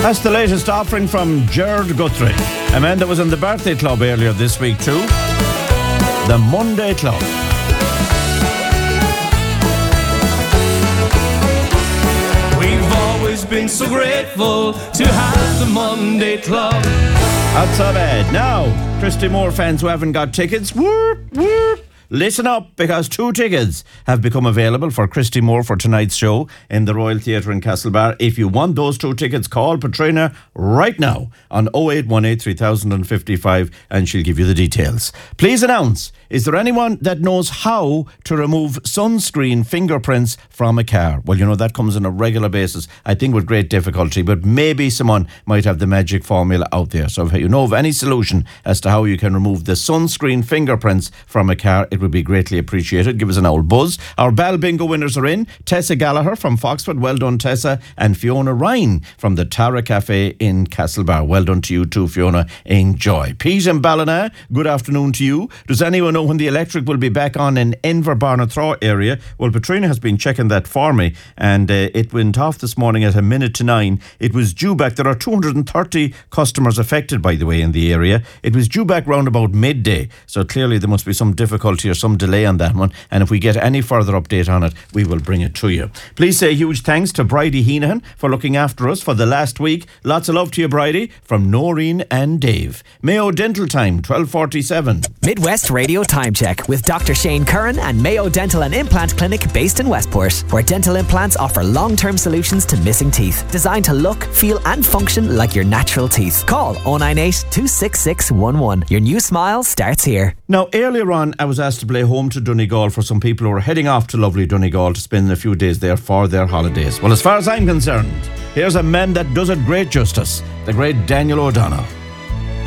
That's the latest offering from Gerard Guthrie, a man that was in the birthday club earlier this week too. The Monday Club. We've always been so grateful to have the Monday Club. Not so bad. Now, Christy Moore fans who haven't got tickets, whoop, whoop. Listen up, because 2 tickets have become available for Christy Moore for tonight's show in the Royal Theatre in Castlebar. If you want those 2 tickets, call Patrina right now on 0818 3055 and she'll give you the details. Please announce, is there anyone that knows how to remove sunscreen fingerprints from a car? Well, you know, that comes on a regular basis, I think with great difficulty, but maybe someone might have the magic formula out there. So if you know of any solution as to how you can remove the sunscreen fingerprints from a car, it would be greatly appreciated. Give us an old buzz. Our Bal Bingo winners are in. Tessa Gallagher from Foxford, well done Tessa, and Fiona Ryan from the Tara Cafe in Castlebar. Well done to you too, Fiona. Enjoy. Pete and Ballina, good afternoon to you. Does anyone know when the electric will be back on in Inverbarnathraw area? Well, Patrina has been checking that for me, and it went off this morning at 9:50. It was due back. There are 230 customers affected, by the way, in the area. It was due back round about midday, so clearly there must be some difficulty or some delay on that one, and if we get any further update on it, we will bring it to you. Please say huge thanks to Bridie Heenahan for looking after us for the last week. Lots of love to you, Bridie, from Noreen and Dave. Mayo Dental Time, 12:47. Midwest Radio Time Check with Dr. Shane Curran and Mayo Dental and Implant Clinic based in Westport, where dental implants offer long-term solutions to missing teeth, designed to look, feel and function like your natural teeth. Call 098 266 11. Your new smile starts here. Now, earlier on, I was asked to play Home to Donegal for some people who are heading off to lovely Donegal to spend a few days there for their holidays. Well, as far as I'm concerned, here's a man that does it great justice, the great Daniel O'Donnell.